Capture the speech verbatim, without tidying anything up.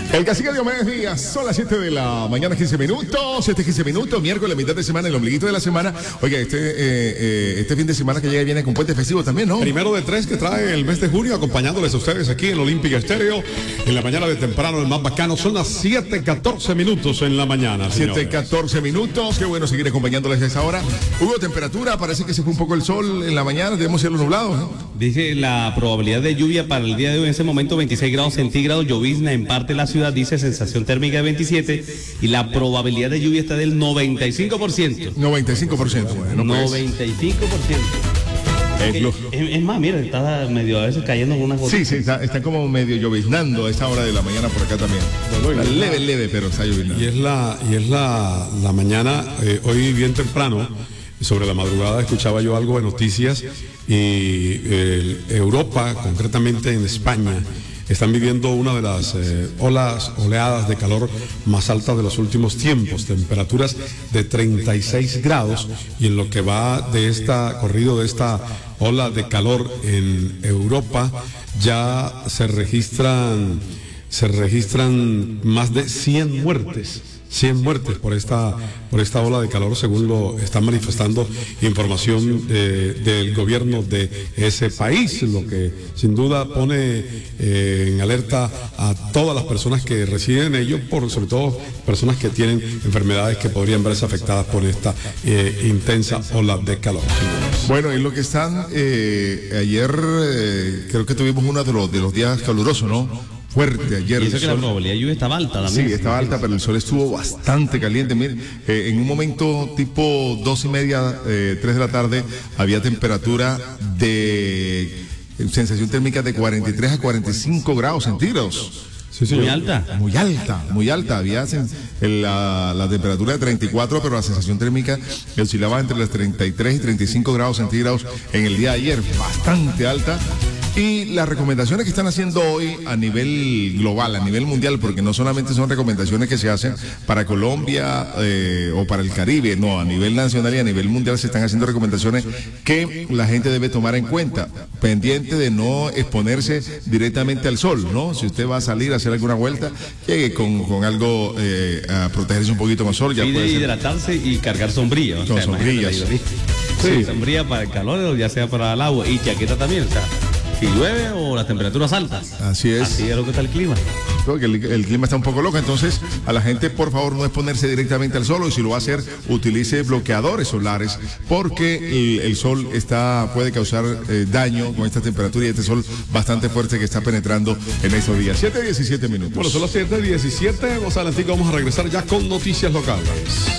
El cacique Diomedes Díaz, son las siete de la mañana, quince minutos, siete quince minutos, miércoles, mitad de semana, el ombliguito de la semana. Oiga, este, eh, eh, este fin de semana que llega viene con puente festivo también, ¿no? Primero de tres que trae el mes de junio, acompañándoles a ustedes aquí en Olímpica Estéreo, en la mañana de temprano, el más bacano. Son las siete catorce minutos en la mañana, siete catorce minutos, qué bueno seguir acompañándoles a esa hora. Hubo temperatura, parece que se fue un poco el sol en la mañana, debemos cielo nublado, ¿no? Dice la probabilidad de lluvia para el día de hoy, en ese momento veintiséis grados centígrados, llovizna en parte de la ciudad, dice sensación térmica de veintisiete, y la probabilidad de lluvia está del noventa y cinco por ciento. noventa y cinco por ciento, bueno, pues. noventa y cinco por ciento. Es, lo... es, es más, mira, está medio a veces cayendo con unas gotas. Sí, sí, está, está como medio lloviznando a esta hora de la mañana por acá también. Bueno, leve, la, leve, pero está lloviznando. Y es la, y es la, la mañana, eh, hoy bien temprano, sobre la madrugada escuchaba yo algo de noticias y eh, Europa, concretamente en España, están viviendo una de las eh, olas, oleadas de calor más altas de los últimos tiempos, temperaturas de treinta y seis grados, y en lo que va de esta corrido de esta ola de calor en Europa ya se registran se registran más de cien muertes. cien muertes por esta por esta ola de calor, según lo están manifestando información eh, del gobierno de ese país, lo que sin duda pone eh, en alerta a todas las personas que residen en ello, por sobre todo personas que tienen enfermedades que podrían verse afectadas por esta eh, intensa ola de calor. Bueno, y lo que están eh, ayer eh, creo que tuvimos uno de los de los días calurosos, ¿no? Fuerte ayer. Y eso que la probabilidad de lluvia estaba alta también. Sí, estaba alta, pero el sol estuvo bastante caliente. Miren, eh, en un momento tipo dos y media, eh, tres de la tarde, había temperatura de sensación térmica de cuarenta y tres a cuarenta y cinco grados centígrados. Sí, sí, muy alta. Muy alta, muy alta. Había la, la temperatura de treinta y cuatro, pero la sensación térmica oscilaba entre los treinta y tres y treinta y cinco grados centígrados en el día de ayer. Bastante alta. Y las recomendaciones que están haciendo hoy a nivel global, a nivel mundial, porque no solamente son recomendaciones que se hacen para Colombia eh, o para el Caribe, no, a nivel nacional y a nivel mundial se están haciendo recomendaciones que la gente debe tomar en cuenta, pendiente de no exponerse directamente al sol, ¿no? Si usted va a salir a hacer alguna vuelta, llegue con, con algo eh, a protegerse un poquito con sol. Ya y puede de ser. hidratarse y cargar sombrillas. Con o sea, sombrillas. Sí. Sí, sombrilla para el calor, ya sea para el agua, y chaqueta también, o sea. Si llueve o las temperaturas altas. Así es. Así es lo que está el clima. Creo que el, el clima está un poco loco, entonces a la gente por favor no exponerse directamente al sol, y si lo va a hacer, utilice bloqueadores solares, porque el, el sol está puede causar eh, daño con esta temperatura y este sol bastante fuerte que está penetrando en estos días. siete diecisiete minutos. Bueno, son las siete diecisiete, más adelantico vamos a regresar ya con noticias locales.